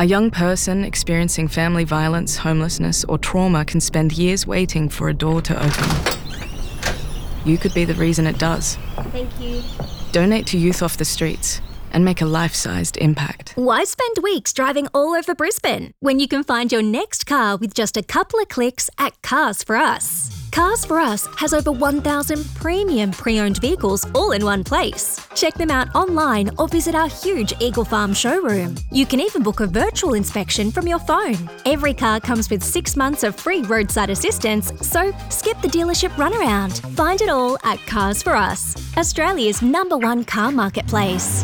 A young person experiencing family violence, homelessness, or trauma can spend years waiting for a door to open. You could be the reason it does. Thank you. Donate to Youth Off the Streets and make a life-sized impact. Why spend weeks driving all over Brisbane when you can find your next car with just a couple of clicks at Cars For Us? Cars For Us has over 1,000 premium pre-owned vehicles all in one place. Check them out online or visit our huge Eagle Farm showroom. You can even book a virtual inspection from your phone. Every car comes with 6 months of free roadside assistance, so skip the dealership runaround. Find it all at Cars For Us, Australia's #1 car marketplace.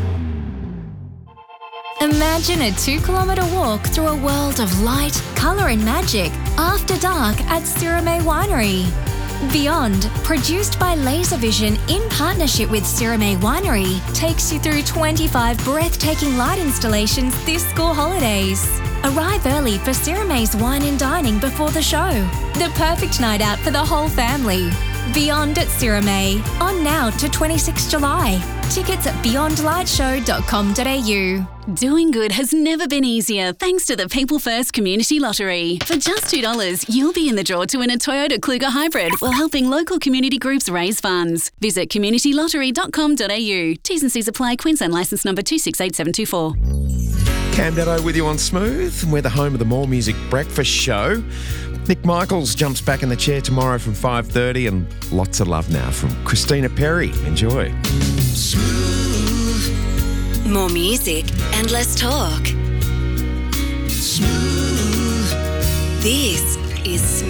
Imagine a 2-kilometre walk through a world of light, colour and magic after dark at Sirame Winery. Beyond, produced by Laservision in partnership with Sirame Winery, takes you through 25 breathtaking light installations this school holidays. Arrive early for Sirame's wine and dining before the show. The perfect night out for the whole family. Beyond at Sirame, on now to 26 July. Tickets at beyondlightshow.com.au. Doing good has never been easier thanks to the People First Community Lottery. For just $2, you'll be in the draw to win a Toyota Kluger Hybrid while helping local community groups raise funds. Visit communitylottery.com.au. T's and C's apply. Queensland licence number 268724. Cam Datto with you on Smooth. We're the home of the More Music Breakfast Show. Nick Michaels jumps back in the chair tomorrow from 5:30 and lots of love now from Christina Perry. Enjoy. Smooth. More music and less talk. Smooth. This is